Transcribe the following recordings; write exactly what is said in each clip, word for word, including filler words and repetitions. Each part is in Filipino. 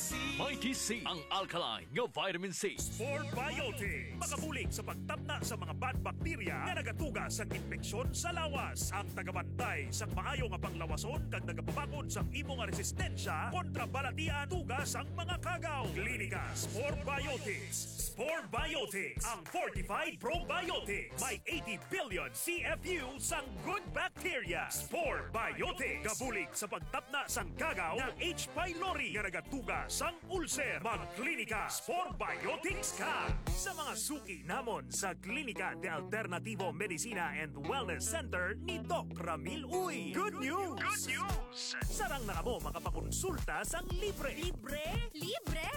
Mighty C, ang alkaline nga vitamin C. Sport Biotics, makabulig sa pagtapna sa mga bad bacteria nga nagatuga sa infeksyon sa lawas. Ang tagabantay sa maayo nga panglawason kag nagapabakod sa imo nga resistensya kontra balatian tugas ang mga kagaw. Klinika Sport Biotics. Sport Biotics, ang fortified probiotics. May eighty billion C F U sang good bacteria. Sport Biotics, kabulig sa pagtapna sang kagaw ng H. pylori nga nagatuga sang ulcer. Magklinika Sport Biotics ka! Sa mga suki namon sa Klinika de Alternativo Medicina and Wellness Center ni Doc Ramil Uy. Good news! Good news! Sarang na kamo makapakonsulta sang libre. Libre? Libre!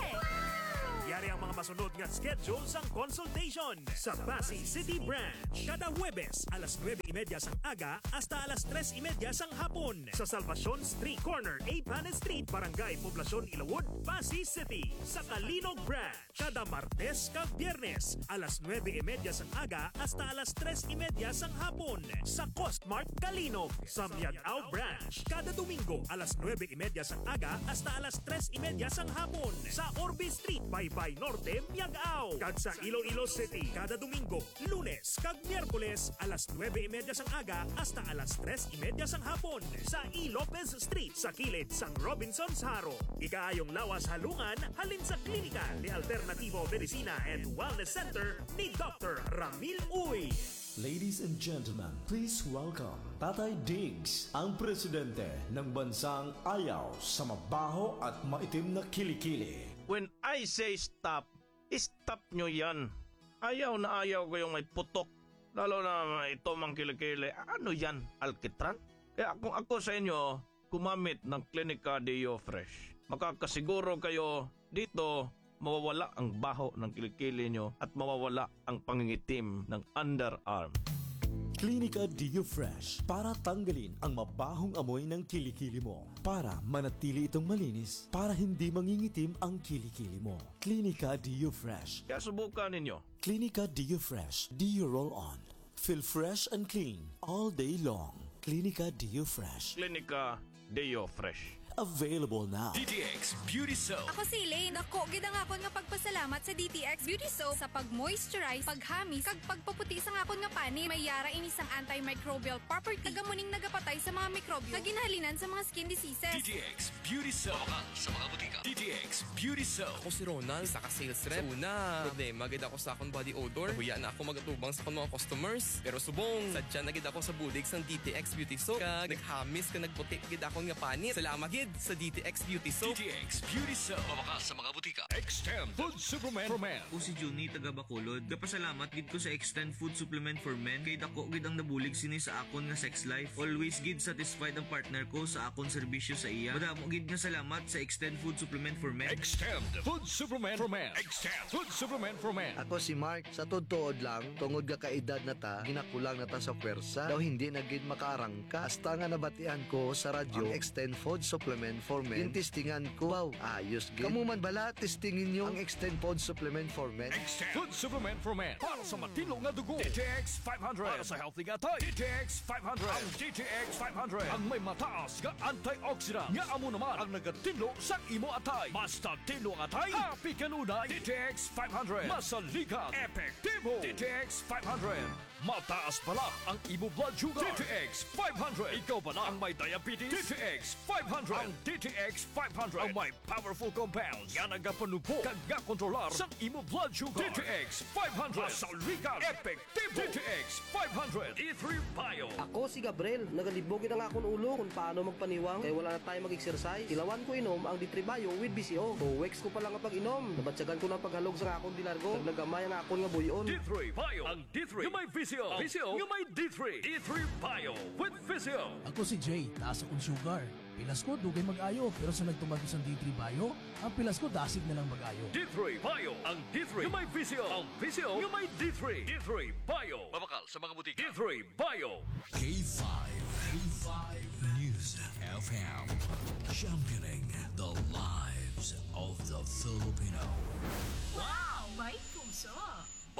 Yari ang mga masunod nga schedule sang consultation sa Pasig City Branch. Kada Huwebes, alas nueve y media sang aga hasta alas tres y media sang hapon. Sa Salvacion Street Corner, A. Panes Street, Barangay Poblacion, Ilawod, Pasig City. Sa Kalinog Branch, kada Martes kag Biyernes, alas nueve y media sang aga hasta alas tres y media sang hapon. Sa Costmart Kalinog. Sa Miagao Branch, kada Domingo, alas nueve y media sang aga hasta alas tres y media sang hapon. Sa Orbe Street, Baybay Norte, Miagao. Kag sa Iloilo City, kada Domingo, Lunes kag Miyerkules, alas nueve y media sang aga hasta alas tres y media sang hapon. Sa E. Lopez Street, sa kilid sang Robinson's Haro. Ikaayong lawas halungan, halin sa Klinika de Alternativo Medicina and Wellness Center ni Doctor Ramil Uy. Ladies and gentlemen, please welcome Tatay Diggs, ang presidente ng bansang ayaw sa mabaho at maitim na kilikili. When I say stop, stop nyo yan. Ayaw na ayaw ko yung may putok. Lalo na ito mang kilikili. Ano yan? Alkitran? Kaya kung ako sa inyo, gumamit ng Klinika Deo Fresh. Makakasiguro kayo dito, mawawala ang baho ng kilikili nyo at mawawala ang pangingitim ng underarm. Klinika Deo Fresh para tanggalin ang mabahong amoy ng kilikili mo. Para manatili itong malinis, para hindi mangingitim ang kilikili mo. Klinika Deo Fresh. Kaya subukan ninyo. Klinika Deo Fresh. Deo Roll On. Feel fresh and clean all day long. Klinika Deo Fresh. Klinika Deo Fresh. Available now. D T X Beauty Soap. Ako si Elaine. Dako, gida nga akon nga pagpasalamat sa D T X Beauty Soap sa pag-moisturize, paghamis, kag pagpaputi sa nga akon nga pani. May yara ini sang antimicrobial property. Tagamuning nagapatay sa mga mikrobyo na ginhalinan sa mga skin diseases. D T X Beauty Soap. Bawal sa mga butika. D T X Beauty Soap. Ako si Ronald, saka sales rep. Sa una, problema gid ako sa akong body odor. Huya na ako magatubang sa akong mga customers. Pero subong, sadya na gid ako sa budig sang D T X Beauty Soap. Kag naghamis ka nagputi gid akong nga panit. Salamat gid sa D T X Beauty Soap. D T X Beauty Soap. Bawal sa mga butika. Extend Food Supplement for Men. Ako si Juni taga Bacolod. Gapasalamat gid ko sa Extend Food Supplement for Men kay dako gid ang nabulig sini sa akon nga sex life. Always gid satisfied ang partner ko sa akon serbisyo sa iya. Madamo gid nga salamat sa Extend Food Supplement for Men. Extend Food Supplement for Men. Extend Food Supplement for Men. Ako si Mark, sa tudtood lang, tungod ka kaedad na ta, ginakulang na ta sa pwersa, daw hindi na gid makaarangka. Hasta nga nabatian ko sa radyo, ang Extend Food Supplement for Men. Yung testingan ko, wow, ayos gid. Kamu man bala, testingin nyo ang Extend Food Supplement for Men. Extend Food Supplement for Men. Para sa matino nga dugo. D T X five hundred. Para sa healthy nga tay. D T X five hundred. Ang D T X five hundred. Ang may mataas nga antioxidant. Nga amo naman ang nagatino sa imo atay. Basta tino nga atay. Happy kanunay. D T X five hundred. Masaligan. Epektibo. D T X five hundred. Mataas pala ang imo blood sugar. D T X five hundred. Ikaw pala ang may diabetes. D T X five hundred. Ang D T X five hundred. Ang may powerful compounds. Nga nagapanupo. Kag nga kontrolar sa imo blood sugar. D T X five hundred. Masaligan. Epektibo. D T X five hundred. E three Bio. Ako si Gabriel. Nagalibogin ang akong ulo kung paano magpaniwang. Kaya wala na tayo mag-exercise. Ilawan ko inom ang D three Bio with B C O. O weeks ko pa lang ang pag-inom. Nabatsagan ko ng paghalog sa akong dilargo. Naglagamay ang akong nga buyon. D three Bio. Ang D three. Yung may Visio. Visio. Yung may D three. D three Bio with Visio. Ako si Jay. Taas akong sugar. Pilas ko, dugay mag-ayo. Pero sa nagtumagos ang D three Bio, ang pilas ko dasig na lang mag-ayo. D three Bio. Ang D three. Yung may Visio. Ang Visio. Yung may D three. D three Bio. Babakal sa mga butika. D three Bio. K five. K five News F M. Championing the lives of the Filipino. Wow! May puso!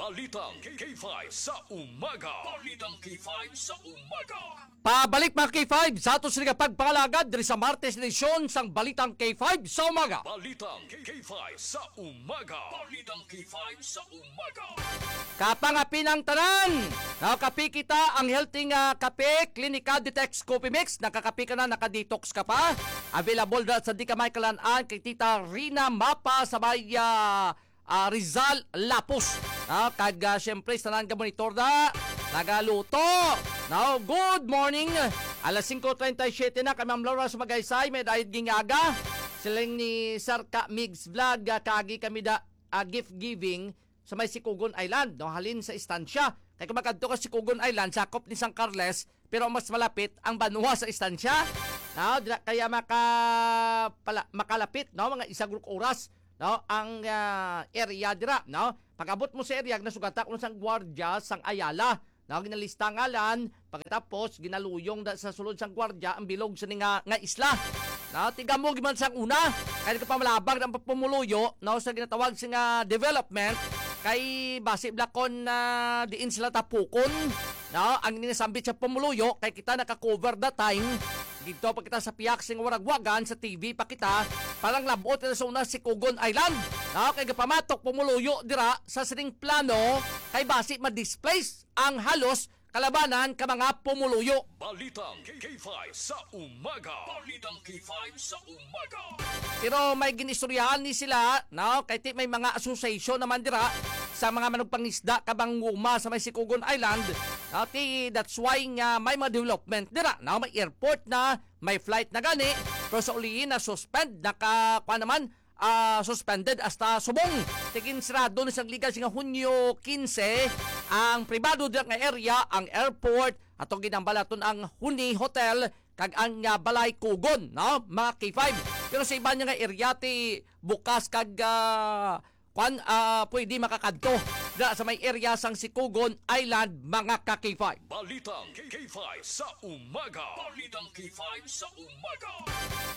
Balitang K five sa umaga. Balitang K five sa umaga. Pabalik mga K five sa ato sila pagpangalagad diri sa Martes edisyon sang Balitang K five sa umaga. Balitang K five sa umaga. Balitang K five sa umaga. Kapangapi ng tanan. Nakakapi kita ang healthy nga kape, Clinica Detox Coffee Mix. Nakakapi ka na, nakadetox ka pa. Available na sa di ka may kalanaan kay Tita Rina Mapa sa may uh, uh, Rizal Lapos. Uh, kag uh, syempre sa ka monitor na nagaluto. Now, good morning. Alas five thirty-seven na kay Ma'am Laura sa Magaysay. May dahil gingaga. Silang ni Sir Ka Migs Vlog. Uh, kagi kami da uh, gift giving sa may Sikugon Island. No, halin sa istansya. Kaya kung makadto ka Sikugon Island, sakop ni San Carles. Pero mas malapit ang Banua sa istansya. No, kaya maka, pala, makalapit no, mga isang oras no, ang uh, area dira. No? Pag-abot mo sa area, nasugata kung sang gwardya sang Ayala. No, ginalista ngalan, pagkatapos ginaluyong da, sa sulod sang gwardya ang bilog sa nga, nga isla. No, tiga mo giman sang una, kaya ka pamalabang ng pamuluyo no, sa ginatawag sa nga development, kay base blakon na uh, diin sila tapukon. No, ang ninasambit sa pamuluyo, kay kita naka-cover that time. Dito pa kita sa piyak sing waragwagan sa T V pa kita, parang labot na sa una si Kugon Island. No, kay gapamatok pumuluyo dira sa sining plano, kay base ma-displace ang halos kalabanan ka mga pumuluyo. Balitang K five sa umaga. Balitang K five sa umaga. Pero may ginistoryahan ni sila, no, kay ti may mga association naman dira sa mga manugpangisda kabang uma sa may Sikugon Island. No, ti that's why nga may mga development dira, no, may airport na, may flight na gani, pero sa ulihin na suspend naka pa naman uh, suspended hasta subong. Tigin sirado ni sang liga singa Hunyo fifteen ang pribado dira nga area, ang airport ato ginambalaton ang Huni Hotel kag ang uh, Balay Kugon, no, mga K five. Pero sa iba nga area ti bukas kag uh, kwan uh, pwede makakadto dira sa may area sang Sikugon Island, mga ka K five. Balitang K five sa umaga. Balitang K five sa umaga.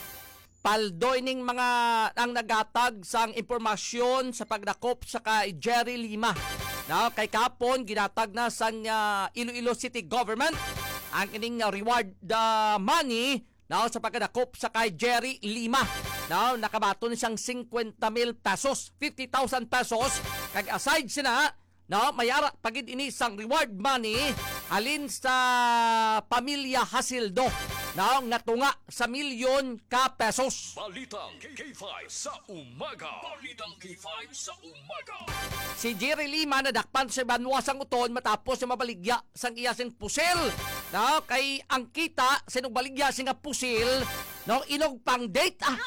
Paldoy ning mga ang nagatag sang impormasyon sa pagdakop sa kay Jerry Lima. No, kay kapon ginatag na sang uh, Iloilo City Government ang kining uh, reward the money no, sa pagdakop sa kay Jerry Lima. No, nakabaton siyang fifty mil pesos, fifty thousand pesos. Kag aside sina, no, mayara pagid ini sang reward money halin sa pamilya Hasildo. No, nga tunga sa milyon ka pesos. Balitang K five sa umaga. Balitang K five sa umaga. Si Jerry Lima nadakpan sa Banwa sang uton matapos sa mabaligya sang iya sing pusil. No, kay ang kita sinong baligya sing pusil, no, inog pang date ah.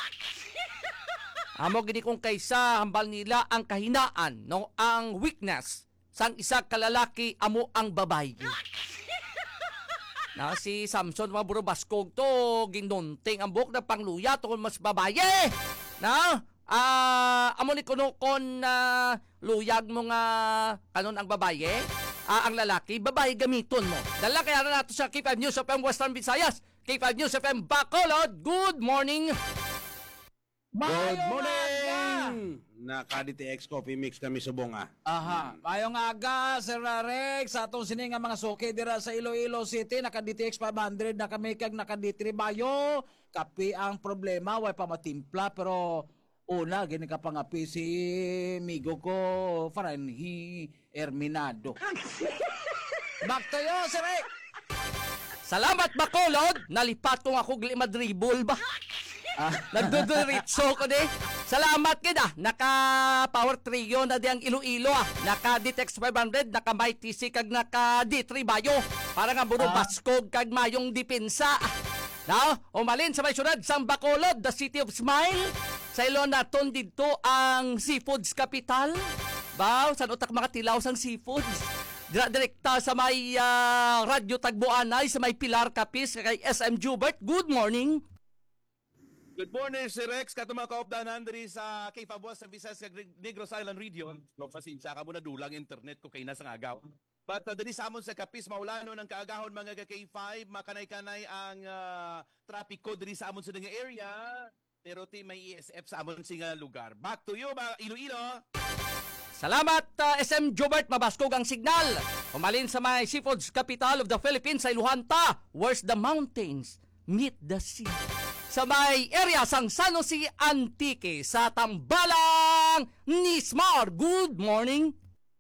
Amo gini kung kaysa hambal nila ang kahinaan, no, ang weakness sang isa kalalaki amo ang babae. Na si Samson mga burubaskog to ginunting ang buhok na pangluya to mas babaye. Na ah uh, amo ni kuno kon uh, luyag mo nga kanon ang babaye, uh, ang lalaki babae gamiton mo. Dala kaya na nato sa K five News F M Western Visayas, K five News F M Bacolod. Good morning. Good morning! Naka-D T X Coffee Mix kami subong ah. Aha. Mayong aga, Sir Rex, sa atong sining nga mga suki dira sa Iloilo City, naka-D T X five hundred, naka-make kag naka-D three bayo. Kapi ang problema, way pa matimpla, pero una, gini ka pangapi si migo ko, Franhi Erminado. Back to you, Sir Rex! Salamat Bacolod, nalipat kong ako gli madribol ba? Ah, nagduduritso ko di. Salamat kita. Naka power trio na di ang Iloilo ah. Naka D T X five hundred, naka may T C kag naka D three bayo. Para nga buro ah. Baskog kag mayong depensa. Now, umalin sa may syudad sang Bacolod, the city of smile. Sa ilo naton dito ang seafoods capital. Baw, san utak mga tilaw sang seafoods. Dira direkta sa may uh, radyo Tagbuanay, sa may Pilar Capis kay S M Jubert. Good morning. Good morning, Sir Rex. Kato mga kaopdanan diri sa K five West Visayas kag Negros Island region. No, pasensya ka muna dulang internet ko kay nasa agaw. But uh, diri sa amon sa Kapis maulano ng kaagahon mga K five, makanay-kanay ang uh, trapiko diri sa amon sa nga area. Pero ti may E S F sa amon singa lugar. Back to you, mga Iloilo. Salamat uh, S M Jobert, mabaskog ang signal. Umalin sa may seafoods capital of the Philippines sa Iluhanta, where's the mountains meet the sea. Sa may area sang San Jose Antique sa Tambalang Nismar. Good morning.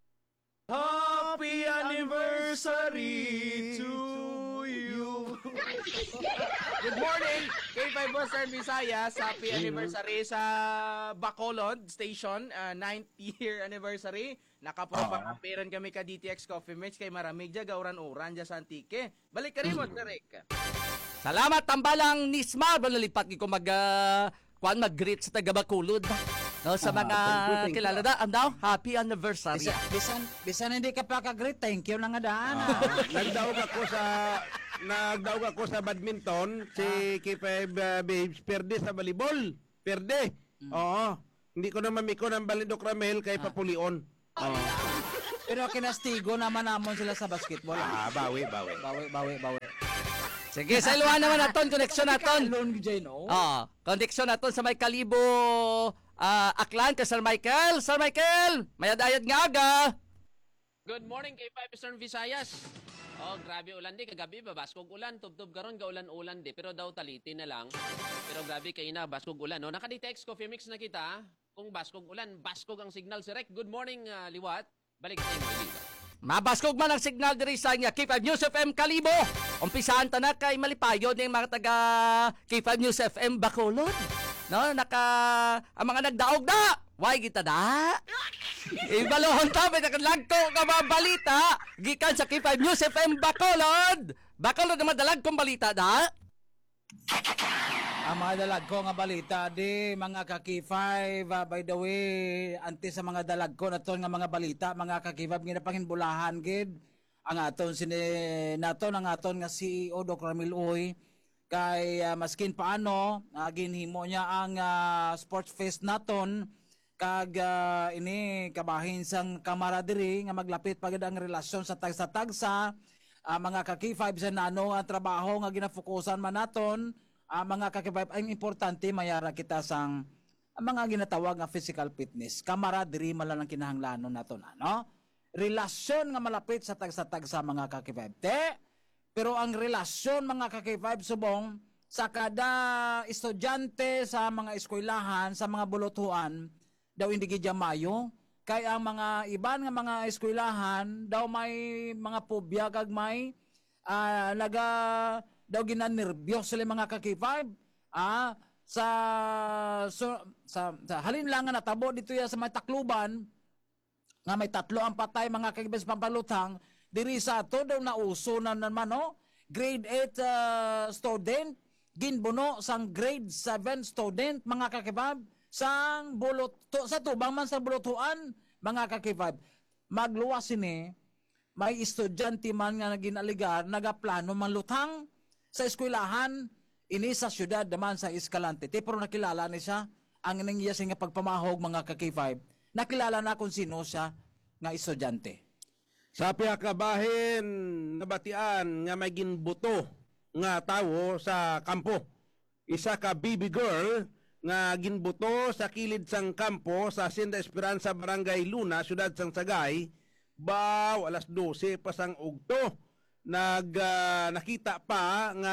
Happy anniversary to you. Good morning, K five Western Visayas. Happy anniversary sa Bacolod Station, uh, ninth year anniversary. Nakapropakampiran kami ka D T X Coffee Mix kay maramig dya gauran-uran dya sa Antique. Balik ka rin mo, Derek. Salamat Tambalang Nismar. Balalipat ko mag uh, kuan mag-greet sa taga Bacolod. No, sa mga uh, kilala da, daw, happy anniversary. Bisan, bisan, bisan hindi ka pa ka-greet, thank you na nga daan. Uh, nagdaog ako sa nagdaog ako sa badminton, si K five uh, Babes perde sa volleyball. Perde. Mm. Oo. Hindi ko na mamiko ng Balindok Ramel kay ah. Papulion. Oo. Pero kinastigo naman namon sila sa basketball. Ah, bawi, bawi. Bawi, bawi, bawi. Sige, sa iluhan naman naton, koneksyon naton. Oo, oh, koneksyon naton sa may Kalibo uh, Aklan kay Sir Michael. Sir Michael, mayad-ayad nga aga. Good morning kay five Eastern Visayas. Oh, grabe ulan di kagabi ba baskog ulan tubtub karon ga ulan-ulan di pero daw taliti na lang. Pero grabe kay na baskog ulan no. Naka-D T X Coffee Mix na kita. Kung baskog ulan, baskog ang signal si Rek. Good morning uh, Liwat. Balik sa imo dito. Mabaskog man ang signal diri sa niya K five News F M Kalibo. Umpisahan ta na kay malipayon ning mga taga K five News F M Bacolod. No, naka ang mga nagdaog na. Why kita da? Ibalohon ta may nakalagko ka mga balita gikan sa K five News F M Bacolod. Bacolod na madalag kong balita da. Ang mga dalag ko nga balita di mga ka K five uh, by the way anti sa mga dalag ko naton nga mga balita mga ka K five ginapanginbulahan gid ang aton sini naton ang aton nga C E O Doc Ramil Uy kay uh, maskin paano uh, ginhimo niya ang uh, sports fest naton kag uh, ini kabahin sang camaraderie nga maglapit pagid ang relasyon sa tagsa-tagsa uh, mga ka K five sa nano ang trabaho nga ginafokusan man naton. Uh, mga kakibay, ang importante mayara kita sang ang mga ginatawag nga physical fitness. Camaraderie malang ang kinahanglanon naton ano? Relasyon nga malapit sa tag-sa-tag sa mga kakibay. Te, pero ang relasyon mga kakibay subong sa kada estudyante sa mga eskwelahan, sa mga bulutuan, daw hindi gidya mayo. Kaya ang mga iban nga mga eskwelahan, daw may mga pobya kag may uh, naga daw ginanerbyos sila mga ka K five ah sa so, sa, sa halin lang nga natabo dito ya sa may Tacloban nga may tatlo ang patay mga kakibes pampalutang diri sa ato daw nauso na naman no grade eight uh, student ginbuno sang grade seven student mga kakibab sang bulot to, sa tubang man sa bulutuan mga kakibab magluwas sini may estudyante man nga ginaligar nagaplano man lutang sa eskwelahan, ini sa syudad naman sa Escalante. Pero nakilala ni siya, ang nangyayas nga pagpamahog mga ka K five, nakilala na kung sino siya nga estudyante. Sa piyakabahin, nabatian nga may ginbuto nga tawo sa kampo. Isa ka baby girl nga ginbuto sa kilid sang kampo sa Hacienda Esperanza, Barangay Luna, syudad sang Sagay, baw alas dose pasang ugto. Nag uh, nakita pa nga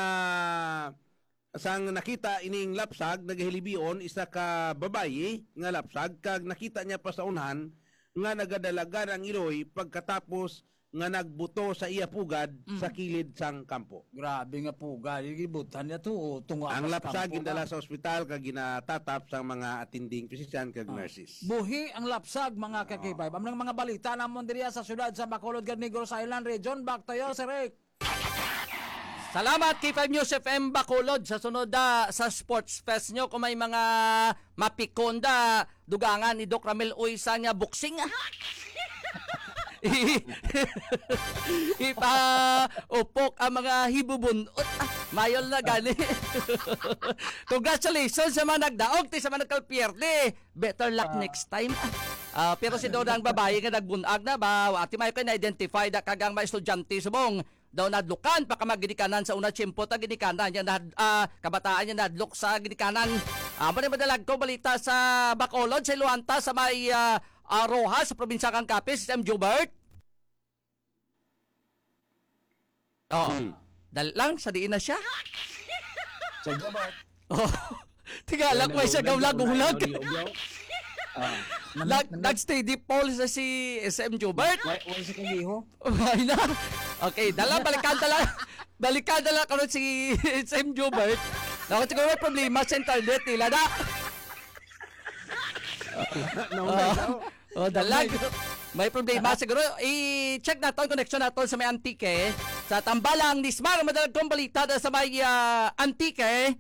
sang nakita ining lapsag nagahilibion isa ka babayi nga lapsag kag nakita niya pa sa unhan nga nagadalagan ang iloy pagkatapos nga nagbuto sa iya pugad mm. sa kilid sang kampo. Grabe nga pugad, gibutan niya to tunga. Ang lapsag gindala sa ospital kag ginatatap sang mga attending physician kag oh. nurses. Buhi ang lapsag mga kakibay. Oh. Ang mga balita namon diriya sa syudad sa Bacolod kag Negros Island region. Back tayo Sir Rick. Salamat K five News F M Bacolod sa sunod da, sa sports fest nyo kung may mga mapikonda dugangan ni Doc Ramil Uy sa niya boxing. Ipa-upok ang mga hibubunot. Mayol na gani. Congratulations sa mga nagdaog, ti sa mga nagkalpierde. Better luck uh, next time. Uh, pero si Doda ang babae nga nagbunag na ba? Ati mayo kayo na-identify na kagang mga estudyante subong. Daw nadlukan pa ka magginikanan sa una tiyempo ta ginikanan niya na uh, kabataan niya nadlok sa ginikanan. Amo uh, ni madalag ko balita sa Bacolod sa Iluhanta sa may uh, uh, Rojas sa probinsya kang Capiz, S M Jobert. Oh, hmm. Dal lang sa diin na siya. Sa Jobert. Oh. Tingala ko siya gawlag-ulag. Lag nag-steady Paul sa si S M Jobert. Why why sa kagiho? Why na? Okay, dala balikan dala. Balikan dala karon si S M Jobert. Nakot siguro may problema sa internet nila na. No, uh, oh, dalag. May problema siguro. I-check natin connection natin sa may Antique. Sa Tambalang Nismar, madalag kong balita sa may uh, Antique.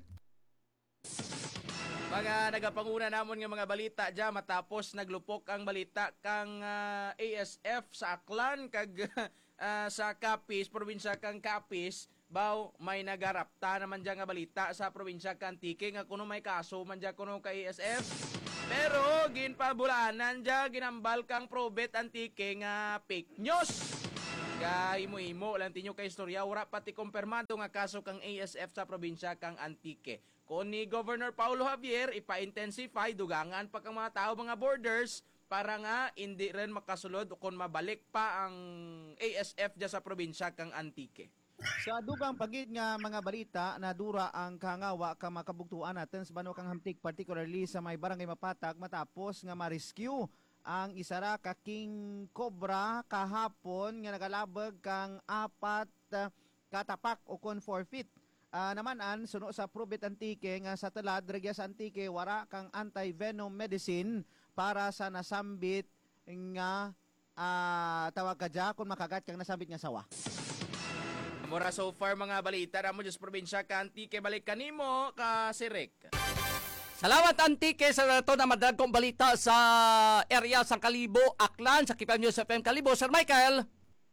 Mga nagapanguna namon nga mga balita dyan matapos naglupok ang balita kang uh, A S F sa Aklan kag uh, sa Capiz, probinsya kang Capiz. Baw may nagarapta naman dyan nga balita sa probinsya kang Antique nga kuno may kaso man dyan kuno ka A S F. Pero ginpabulanan dyan ginambal kang Probet Antique nga fake news. Kay imo-imo lang tinyo kay istorya ura pati kumpirmado nga kaso kang A S F sa probinsya kang Antique. Kung ni Governor Paulo Javier ipa-intensify dugangan pa kang mga tao mga borders para nga hindi rin makasulod kung mabalik pa ang A S F dyan sa probinsya kang Antique. Sa dugang pagid nga mga balita na dura ang kangawa ka makabugtuan natin sa Banwa kang Hamtig, particularly sa may barangay Mapatag matapos nga ma-rescue ang isara ka king cobra kahapon nga nagalabag kang apat uh, katapak o kon forfeit. Uh, naman an suno sa Probet Antique nga sa talad regya sa Antique wara kang anti-venom medicine para sa nasambit nga uh, tawag ka dya kung makagat kang nasambit nga sawa. Mura so far mga balita na mo sa probinsya ka Antique balik kanimo ka Sirek. Salamat Antique sa ito na madalag kong balita sa area sa Kalibo, Aklan, sa K five News F M Kalibo. Sir Michael.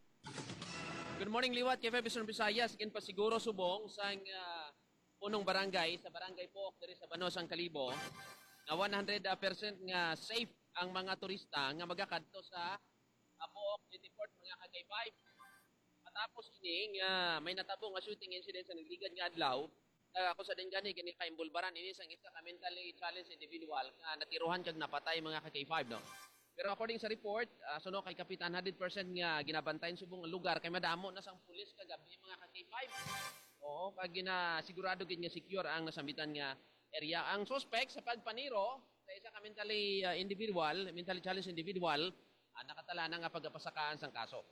Good morning, Liwat. K five Eastern Visayas. Ikin pa siguro subong sa uh, punong barangay, sa barangay po, dari sa Banos, ang Kalibo, na one hundred percent nga safe ang mga turista nga magakadto sa uh, Pook, Port, mga ka-K five. Matapos ini, nga may natabo nga shooting incident sa nagligad nga adlaw, uh, ako sa din gani, gani kaimbulbaran, ini sang isa ka mentally challenged individual nga natiruhan kag napatay mga ka-K five, no? Pero according sa report, uh, suno kay Kapitan one hundred percent nga ginabantayan subong ang lugar kay madamo na sang pulis kagabi mga ka-K five. Oo, kag gina sigurado gid nga secure ang nasambitan nga area. Ang suspect sa pagpaniro sa isa ka mentally uh, individual, mentally challenged individual, uh, nakatala na nga pagapasakaan sang kaso.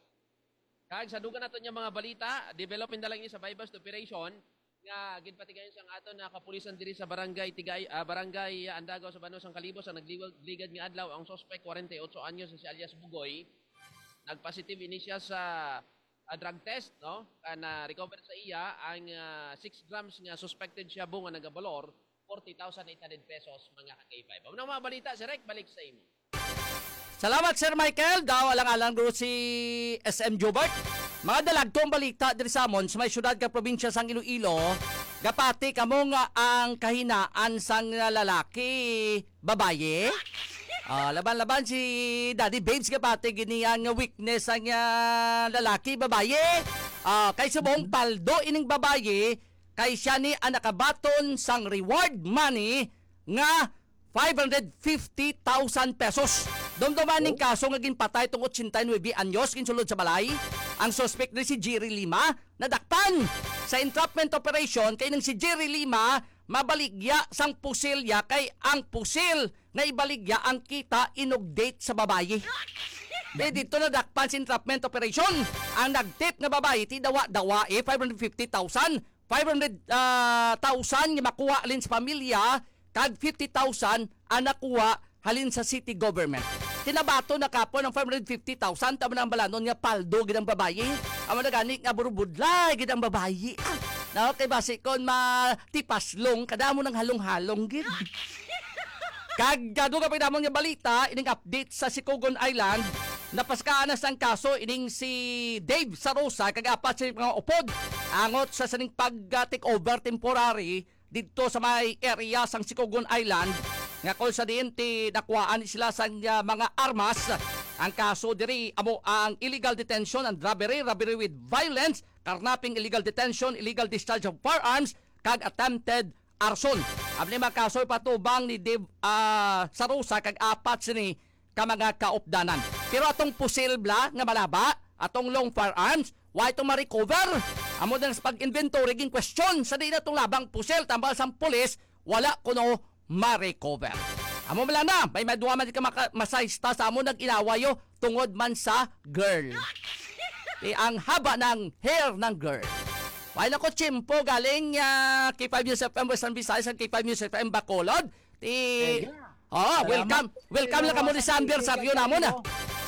Kag sa dugan naton nga mga balita, developin na lang ni sa bypass operation nga ginpatigayon sang aton na kapulisan diri sa barangay Tigay uh, barangay uh, Andagaw sa Banos ang Kalibo sa nagligad nga adlaw ang suspect forty-eight anyos si alias Bugoy nagpositive ini siya sa uh, drug test no kana recover sa iya ang uh, six grams nga suspected siya bunga nagabalor forty thousand eight hundred pesos mga ka-K five. Ano mga balita si Rek balik sa imo. Salamat Sir Michael. Daw alang-alang guro si S M Jobert. Mga dalagtong balita diri sa amon sa may syudad ka probinsya sang Iloilo. Gapati kamo nga ang kahinaan sang lalaki babaye. Uh, laban-laban si Daddy Babes gapati gini ang weakness ang uh, lalaki babaye. Uh, kay subong paldo ining babaye kay siya ni ang nakabaton sang reward money nga five hundred fifty thousand pesos. Domdoman ning kaso nga ginpatay tong eighty-nine anyos ginsulod sa balay. Ang suspect ni si Jerry Lima nadakpan sa entrapment operation kay nang si Jerry Lima mabaligya sang pusilya kay ang pusil nga ibaligya ang kita inugdate sa babaye. Kaya dito nadakpan sa entrapment operation. Ang nagtip nga babaye ti dawa-dawa eh five hundred fifty thousand. five hundred thousand nga makuha alin sa pamilya kag fifty thousand ang nakuha halin sa city government. Tinabato na kapon ng five hundred fifty thousand tama ng balanon nga paldo gid ang babayi. Amo na gani nga burubudlay gid ang babayi. Ah, na kay basi kon matipaslong kadamo ng halong-halong gid. Kag gado ka pinamon nga balita ining update sa Sikogon Island. Napaskaanas ang kaso ining si Dave Sarosa kag apat sa mga upod angot sa saning pag-take over temporary dito sa may area sang Sikogon Island. Nga kung sa diente nakuhaan sila sa uh, mga armas. Ang kaso diri amo ang illegal detention and robbery, robbery with violence, karnaping illegal detention, illegal discharge of firearms, kag attempted arson. Ang lima kaso patubang ni Dave uh, Sarosa kag apat sini ka mga kaupdanan. Pero atong pusil bla nga malaba, atong long firearms, why itong ma-recover? Amo din sa pag-inventory ging question sa di na itong labang pusil tambal sa pulis, wala kuno ma-recover. Amo mala na, may maduwa man di ka maka- masaysta sa amo nag-inawayo tungod man sa girl. Di ang haba ng hair ng girl. Why na ko chimpo galing uh, K five News F M Western Visayas at K five News F M Bacolod. Ti Oh, welcome. Welcome lang kamo ni Sander sa Rio namo na.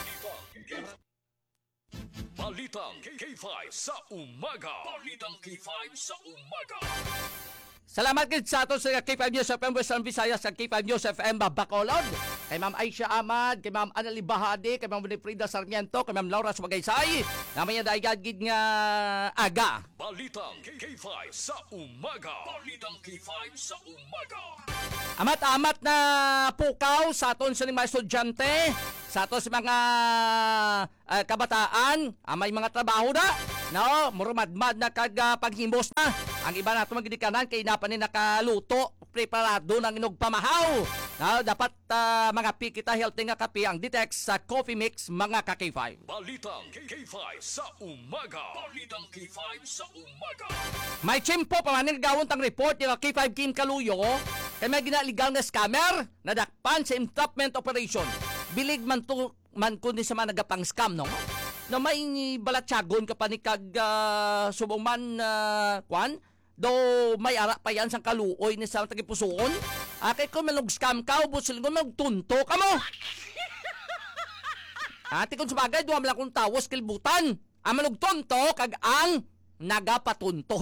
Balitang K five sa umaga. Balitang K five sa umaga. Salamat gid sa ato sa K five News F M Western Visayas sa K five News F M Bacolod. Kay Ma'am Aisha Ahmad, kay Ma'am Anali Bahadi, kay Ma'am Frida Sarmiento, kay Ma'am Laura Sumagaysay. Namanya dayag gid nga aga. Balitang K five sa umaga. Balitang K five sa umaga. Amat-amat na pukaw sa aton sa mga estudyante, sa aton sa mga uh, kabataan, uh, may mga trabaho na, no, murumadmad na kag uh, paghimbos na. Ang iba nato magdikanan kay napan ni nakaluto, preparado ng inog pamahaw. No, dapat uh, mga pikita healthy nga kape ang Ditex sa Coffee Mix mga ka K five. Balitang K five sa umaga. Balitang K five sa umaga. May chimpo pa man gawon tang report yung K five Kim Kaluyo kay may ginaligal na scammer na dakpan sa entrapment operation. Bilig man to man kundi sa mga nagapang scam no. No may balatsagon ka pa ni kag uh, subong man uh, kwan do may ara pa yan sang kaluoy ni sa tagipusoon. Akay ko malog scam ka ubos sila magtunto ka mo. Ati kung sabagay duwa lang kung tawas kilbutan. Ang malog tunto kag ang nagapatunto.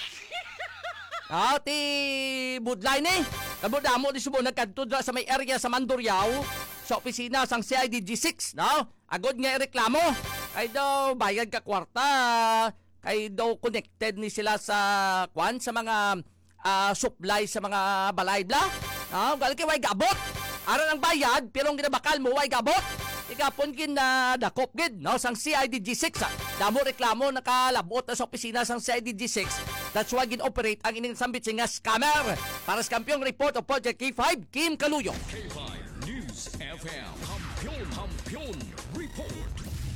Ati budlay ni kabudamo di subo nagkadto sa may area sa Mandurriao sa opisina sang C I D G six no. Agod nga ireklamo ay daw bayad ka kwarta ay daw connected ni sila sa kwan sa mga uh, supply sa mga balay bla. Ah, gali kay way gabot. Ara ang bayad pero ang ginabakal mo way gabot. Ikapon gin na uh, dakop gid no sang C I D G six. Ah. Damo reklamo nakalabot na sa opisina sang C I D G six. That's why gin operate ang ining sambit nga scammer. Para sa kampyong report of Project K five, Kim Kaluyo. K five News F M. Kampiyon, kampiyon report.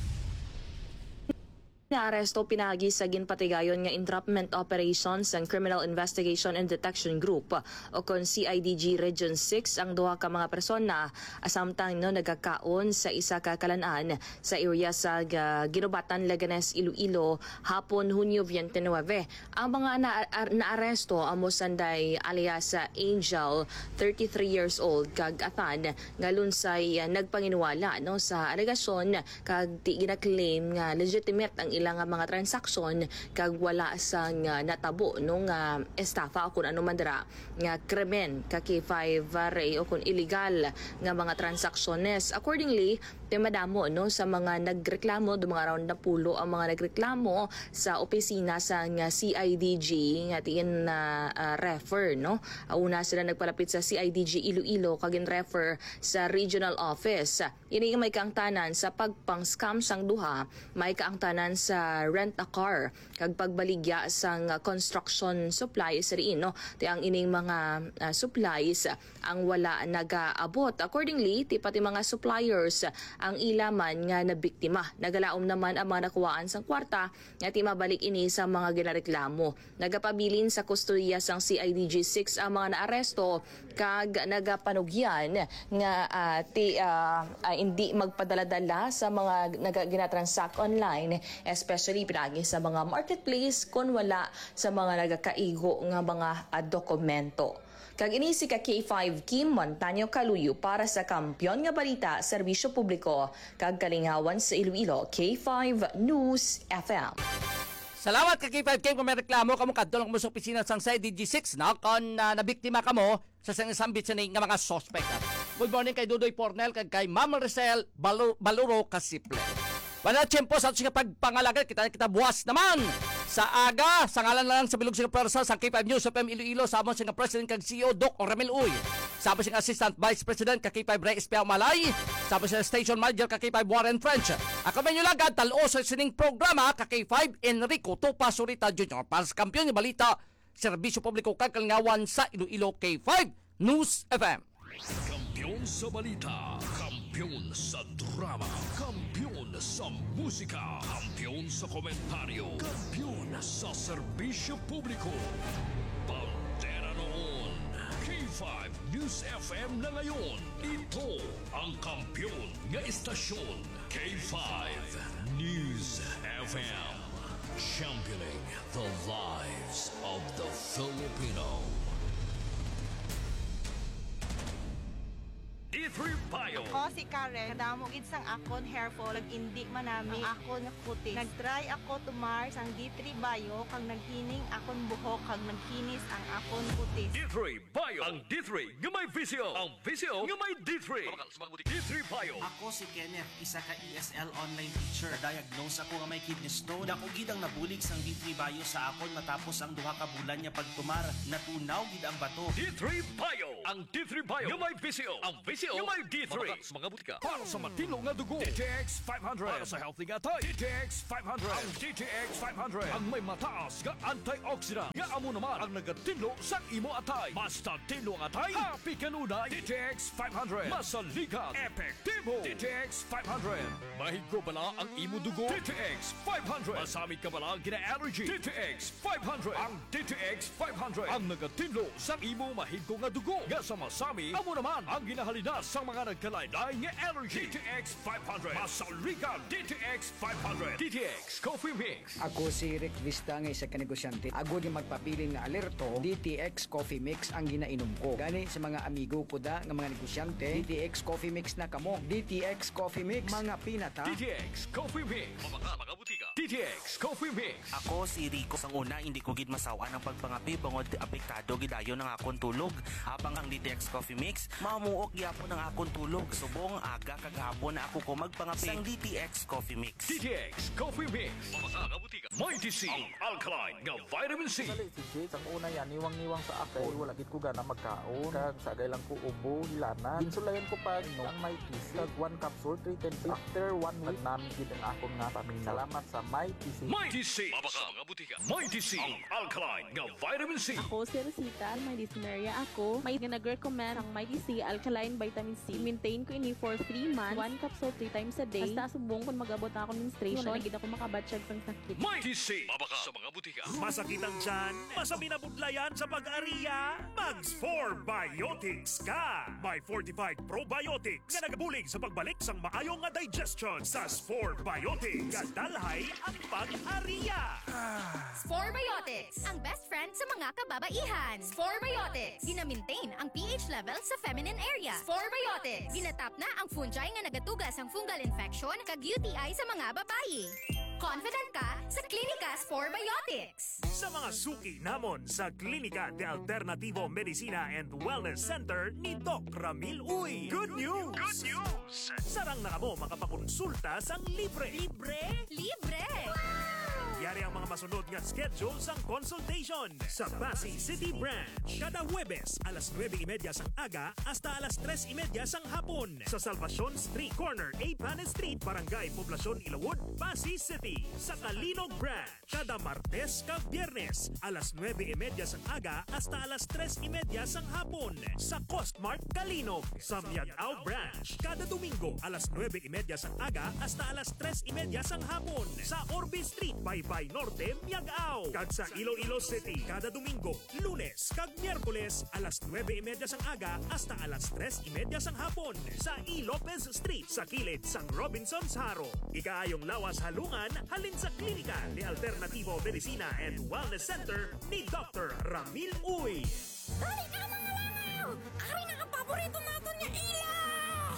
Naaresto pinagi sa ginpatigayon nga entrapment operations ang Criminal Investigation and Detection Group o kon C I D G Region six ang duha ka mga persona asamtang no nagakaon sa isa ka kalan-an sa area sa uh, Ginubatan, Leganes, Iloilo hapon Hunyo twenty-nine. Ang mga na naaresto amo sanday alias uh, Angel, thirty-three years old kag Athan ngalunsay uh, nagpanginuwala no sa alegasyon kag di gina-claim nga legitimate ang ilang mga transaksyon kag wala sang uh, natabo nung uh, estafa o kung ano man dira nga krimen ka K five ray o kung illegal nga mga transaksyones. Accordingly, temadamo no sa mga nagreklamo do mga around na pulo ang mga nagreklamo sa opisina sa nga C I D G nga tiin na uh, uh, refer no. Una sila nagpalapit sa C I D G Iloilo kag refer sa regional office. Ini may kaangtanan sa pagpang-scam sang duha, may kaangtanan sa sa rent a car kag pagbaligya sang construction supplies rin no ti ang ining mga uh, supplies ang wala nagaabot. Accordingly ti pati mga suppliers ang ilaman nga nabiktima nagalaom naman ang mga nakuwaan sang kwarta nga ti mabalik ini sa mga ginareklamo. Nagapabilin sa kustodiya sang C I D G six ang mga naaresto kag nagapanugyan nga uh, ti uh, uh, hindi magpadala-dala sa mga nagginatransact online, especially pinagi sa mga marketplace kung wala sa mga nagakaigo nga mga uh, dokumento. Kag ini si ka K five Kim Montaño Kaluyo para sa Kampiyon nga Balita, Serbisyo Publiko kag Kalingawan sa Iloilo, K five News F M. Salamat ka K five Kim kung may reklamo kamo kadto lang mo sa opisina sang C I D G six na kon uh, nabiktima kamo sa sinasambit sa nga mga suspect. Good morning kay Dudoy Pornel kag kay Ma'am Maricel Baluro, Baluro Kasiple. Wala tiyempo sa ating pagpangalaga, kita kita buwas naman sa aga, sa ngalan lang sa bilog sa persa sa K five News F M Iloilo, sabon sa President kag C E O Doc Ramil Uy, sabon sa Assistant Vice President kag K five Ray Espiao Malay, sabon sa Station Manager kag K five Warren French. Ako man yung lagad, talo sa sining programa kag K five Enrico Tupa Surita Junior para sa Kampiyon ng Balita, Serbisyo Publiko kag Kalingawan sa Iloilo, K five News F M. Kampiyon sa balita, kampiyon sa drama, kampiyon sa musika, kampiyon sa komentaryo, kampiyon sa serbisyo publiko. Bandera noon, K five News F M na ngayon. Ito ang kampiyon nga istasyon, K five News F M. Championing the lives of the Filipino. D three Bio. Ako si Karen, kadamo gid sang akon hair fall, nag-indi manami ang akon nga kutis. Nag-try ako tumar sang D three Bio kang naghining akon buhok kang nagkinis ang akon kutis. D three Bio. Ang D three nga may visio. Ang visio nga may D three. D three Bio. Ako si Kenneth, isa ka E S L online teacher. Diagnose ako nga may kidney stone. Dako gid ang nabulig sang D three Bio sa akon matapos ang duha ka bulan niya pagtumar. Natunaw gid ang bato. D three Bio. Ang D three Bio nga may visio. Ang visio yung may D three. Mga butika. Para sa matino nga dugo. D T X five hundred. Para sa healthy nga tay. D T X five hundred. Ang D T X five hundred. Ang may mataas nga antioxidant. Nga amo naman ang nagatinlo sa imo atay. Basta tinlo ang atay. Happy kanunay. D T X five hundred. Masaligan. Epektibo. D T X five hundred. Mahigro bala ang imo dugo. D T X five hundred. Masamit ka bala gina-allergy. D T X five hundred. Ang D T X five hundred. Ang nagatinlo sa imo mahigro nga dugo. Nga sa masami, amo naman ang ginahalina sa mga nagkalaylay nga allergy. D T X five hundred. Masaligan. D T X five hundred. D T X Coffee Mix. Ako si Rick Vista nga isa ka negosyante. Agod yung magpapilin nga alerto, D T X Coffee Mix ang ginainom ko. Gani sa mga amigo ko da nga mga negosyante, D T X Coffee Mix na kamo. D T X Coffee Mix, mga pinata. D T X Coffee Mix. Mga mga butika. D T X Coffee Mix. Ako si Rico. Sang una, hindi ko gid masawa ng pagpangapi bangod apektado gidayon ng akong tulog. Habang ang D T X Coffee Mix, mamuok gyapon ng akong tulog. Subong aga kagahapon na ako ko magpangapi sang D T X Coffee Mix. D T X Coffee Mix. Mga mga butika. Mighty C. Ang alkaline nga vitamin C. Si Jake, ang una yan, niwang-niwang sa akin. Wala gid ko gana magkaon. Kag sagay lang ko ubo, hilana. Insulayan ko pa no, ang Mighty C. Kag one capsule, three ten C. After one week, namin gid ang akong nga pamilya. Salamat sa Mighty C. Mighty C. Mga mga butika. Mighty C. Ang alkaline nga vitamin C. Ako si Rosita, may dyspnea ako. May nag-recommend ang Mighty C Alkaline Vitamin C. Maintain ko ini for three months. One capsule three times a day. Basta subong kung mag-abot ako ng menstruation. Wala gid ako makabatsyag sang sakit. Mighty C. Mabaka sa mga butika. Masakit ang tiyan, masami na budlayan sa pag-ariya, Mags four Biotics ka! May fortified probiotics nga nagabulig sa pagbalik sang maayong nga digestion sa four Biotics. Kadalhay ang pag-ariya. Spore Biotics, ang best friend sa mga kababaihan. Spore Biotics, gina-maintain ang pH level sa feminine area. Spore Biotics, ginatap na ang fungi nga nagatugas ang fungal infection kag U T I sa mga babayi. Confident ka sa Klinika Spore Biotics. Sa mga suki namon sa Klinika de Alternativo Medicina and Wellness Center ni Doc Ramil Uy. Good news! Good news! Sarang na mo makapakonsulta sang libre. Libre? Libre! Yari ang mga masunod nga schedule sang consultation sa Pasig City Branch. Kada Huwebes, alas nuwebe y media sang aga hasta alas tres y media sang hapon. Sa Salvacion Street Corner, A. Panes Street, Barangay Poblacion, Ilawod, Pasig City. Sa Kalinog Branch, kada Martes kag Biyernes, alas nuwebe y media sang aga hasta alas tres y media sang hapon. Sa Costmart Kalinog. Sa Miagao Branch, kada Domingo, alas nuwebe y media sang aga hasta alas tres y media sang hapon. Sa Orbe Street, by Bay Norte, Miagao. Kag sa Iloilo City, kada Domingo, Lunes, kag Miyerkules, alas nuwebe y media sang aga hasta alas tres y media sang hapon. Sa E. Lopez Street, sa kilid sang Robinson's Haro. Ikaayong lawas halungan, halin sa Klinika de Alternativo Medicina and Wellness Center ni Doctor Ramil Uy. Dali ka mga langaw! Ari na ang paborito natin niya ilaw!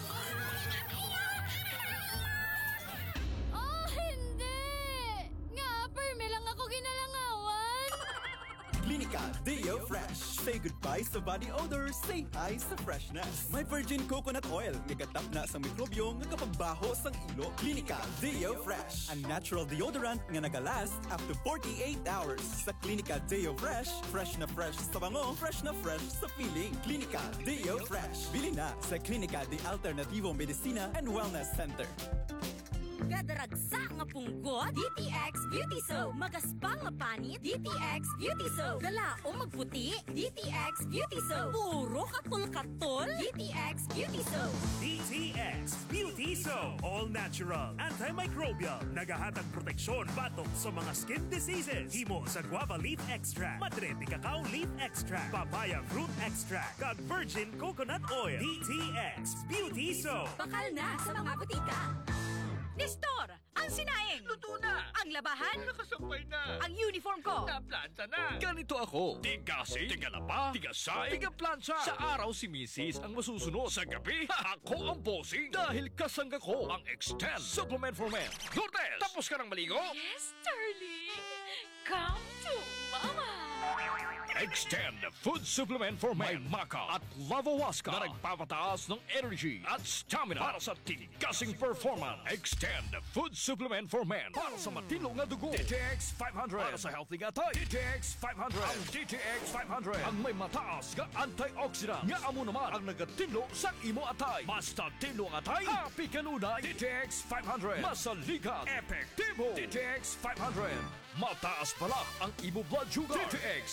Oh, hindi! Nga, perme lang ako ginalangawan! Klinika Deo Fresh. Say goodbye sa body odor, say hi sa freshness. May virgin coconut oil, gagatap na sa mikrobyo nga kapagbaho sang ilo. Klinika Deo Fresh, a natural deodorant nga nagalast up to forty-eight hours. Sa Klinika Deo Fresh, fresh na fresh sa bango, fresh na fresh sa feeling. Klinika Deo Fresh. Bili na sa Klinika de Alternativo Medicina and Wellness Center. Gadaragsa nga punggot, D T X Beauty Soap. Magaspang nga panit, D T X Beauty Soap. Galaong magputi, D T X Beauty Soap. Puro katol-katol, D T X Beauty Soap. D T X Beauty Soap. All natural, antimicrobial, nagahatag proteksyon batok sa mga skin diseases. Himo sa guava leaf extract, madre de cacao leaf extract, papaya fruit extract, kag virgin coconut oil. D T X Beauty Soap. Bakal na sa mga butika. Nestor, ang sinaing. Luto na. Ang labahan. Nakasampay na. Ang uniform ko. Naplanta na. Ganito ako. Tigasing, tigalaba, tigasay, tigaplansya. Sa araw si Missus ang masusunod. Sa gabi, ako ang bossing. Dahil kasangga ko ang Extend Supplement for Men. Lourdes, tapos ka ng maligo? Yes, darling. Come to mama. Extend Food Supplement for Men. May Maca at Lavawaska na nagpapataas ng energy at stamina para sa tigasing performance. Extend Food Supplement for Men para sa matino nga dugo. D T X five hundred para sa healthy nga tayo. D T X five hundred. Ang D T X five hundred ang may mataas nga antioxidant nga amo naman ang nagatino sa imo atay. Basta tino nga atay, happy kanunay. D T X five hundred. Masaligan, epektibo. D T X five hundred. Mataas pala ang imo blood sugar. D T X